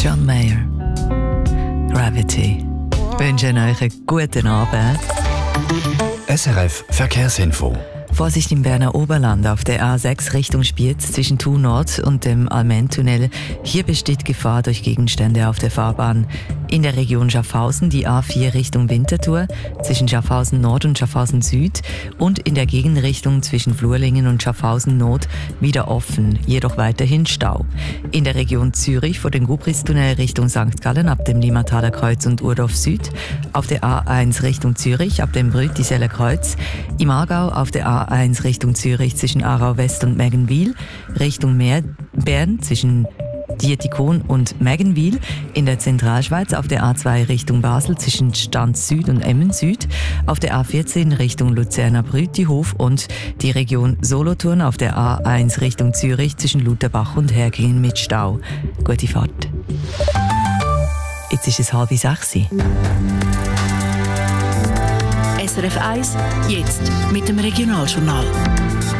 John Mayer, Gravity. Ich wünsche euch einen guten Abend. SRF Verkehrsinfo. Vorsicht im Berner Oberland auf der A6 Richtung Spiez zwischen Thun Nord und dem Almentunnel. Hier besteht Gefahr durch Gegenstände auf der Fahrbahn. In der Region Schaffhausen die A4 Richtung Winterthur zwischen Schaffhausen Nord und Schaffhausen Süd und in der Gegenrichtung zwischen Flurlingen und Schaffhausen Nord wieder offen, jedoch weiterhin Stau. In der Region Zürich vor dem Gubristunnel Richtung St. Gallen ab dem Limmataler Kreuz und Urdorf Süd, auf der A1 Richtung Zürich ab dem Brütiseller Kreuz, im Aargau auf der A1 Richtung Zürich zwischen Aarau West und Meggenwil, Richtung Bern zwischen Dietikon und Meggenwil, in der Zentralschweiz auf der A2 Richtung Basel zwischen Stanz Süd und Emmen Süd, auf der A14 Richtung Luzerner Brütihof und die Region Solothurn auf der A1 Richtung Zürich zwischen Lutherbach und Hergingen mit Stau. Gute Fahrt. Jetzt ist es 5:30. SRF 1, jetzt mit dem Regionaljournal.